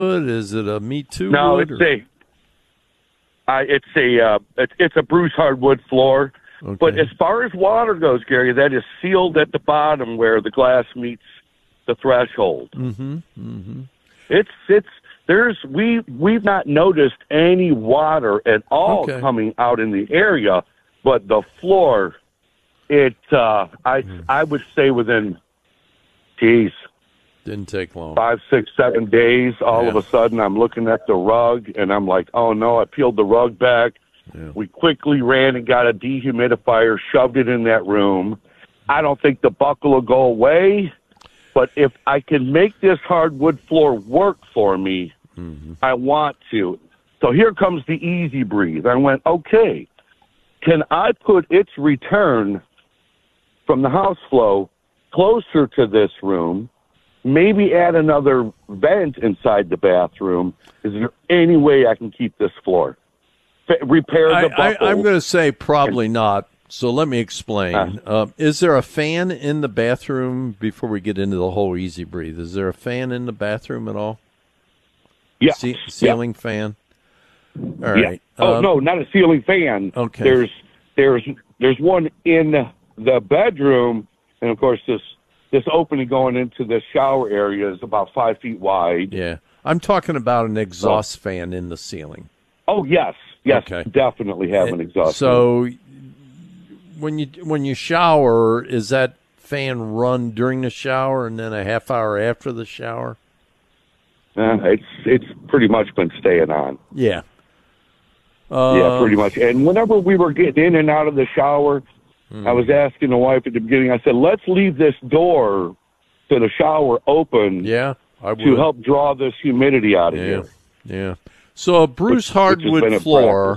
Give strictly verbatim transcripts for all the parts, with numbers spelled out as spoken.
Is it a Me Too No, wood? it's or? a, uh, it's a, uh, it's, it's a Bruce hardwood floor. Okay. But as far as water goes, Gary, that is sealed at the bottom where the glass meets the threshold. Mm-hmm. Mm-hmm. It's it's there's we we've not noticed any water at all Okay. coming out in the area, but the floor, it uh, I mm. I would say within, geez, didn't take long. Five, six, seven days. All yeah. of a sudden, I'm looking at the rug, and I'm like, oh no! I peeled the rug back. Yeah. We quickly ran and got a dehumidifier, shoved it in that room. I don't think the buckle will go away, but if I can make this hardwood floor work for me, mm-hmm. I want to. So here comes the easy breathe. I went, okay, can I put its return from the house flow closer to this room, maybe add another vent inside the bathroom? Is there any way I can keep this floor? Repair the buckle. I, I, I'm going to say probably not. So let me explain. Uh, uh, is there a fan in the bathroom before we get into the whole easy breathe? Is there a fan in the bathroom at all? Yeah. Ce- ceiling yeah. fan? All right. Yeah. Oh, um, no, not a ceiling fan. Okay. There's there's there's one in the bedroom, and of course this this opening going into the shower area is about five feet wide. Yeah. I'm talking about an exhaust oh. fan in the ceiling. Oh, yes. Yes, okay. Definitely have an exhaust so fan. when you when you shower, is that fan run during the shower and then a half hour after the shower? Uh, it's it's pretty much been staying on. Yeah. Uh, yeah, pretty much. And whenever we were getting in and out of the shower, mm. I was asking the wife at the beginning, I said, let's leave this door to the shower open yeah, I would. to help draw this humidity out of yeah. here. Yeah. So a Bruce which, hardwood which floor,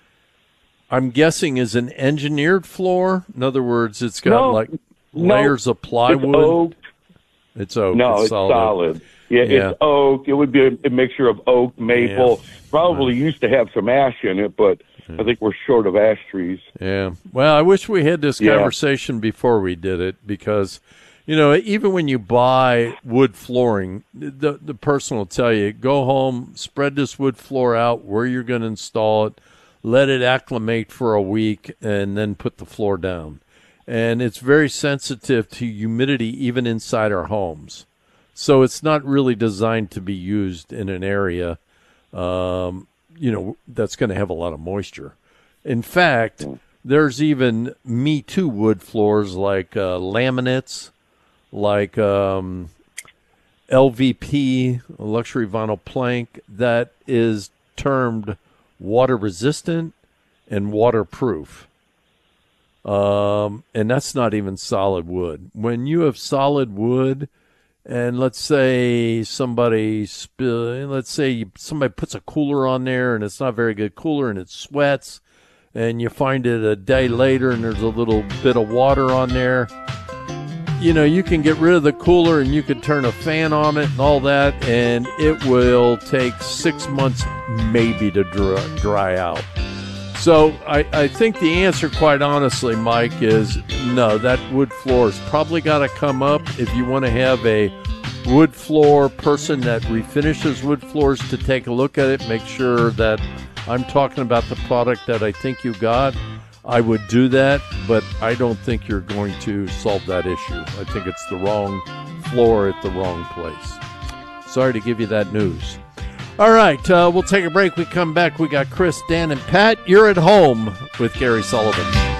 I'm guessing, is an engineered floor. In other words, it's got no, like layers no, of plywood. It's oak. It's oak. No, it's, it's solid. solid. Yeah, yeah, it's oak. It would be a, a mixture of oak, maple. Yeah. Probably used to have some ash in it, but yeah. I think we're short of ash trees. Yeah. Well, I wish we had this yeah. conversation before we did it because, you know, even when you buy wood flooring, the the person will tell you, go home, spread this wood floor out where you're going to install it, let it acclimate for a week, and then put the floor down. And it's very sensitive to humidity even inside our homes. So it's not really designed to be used in an area, um, you know, that's going to have a lot of moisture. In fact, there's even Me Too wood floors like uh, laminates, like um, L V P, luxury vinyl plank, that is termed water resistant and waterproof. Um, and that's not even solid wood. When you have solid wood, and let's say somebody spill, let's say somebody puts a cooler on there and it's not a very good cooler and it sweats, and you find it a day later and there's a little bit of water on there. You know, you can get rid of the cooler and you can turn a fan on it and all that, and it will take six months maybe to dry, dry out. So I, I think the answer, quite honestly, Mike, is no, that wood floor has probably got to come up. If you want to have a wood floor person that refinishes wood floors to take a look at it, make sure that I'm talking about the product that I think you got, I would do that, but I don't think you're going to solve that issue. I think it's the wrong floor at the wrong place. Sorry to give you that news. All right, uh, we'll take a break. We come back. We got Chris, Dan, and Pat. You're at home with Gary Sullivan.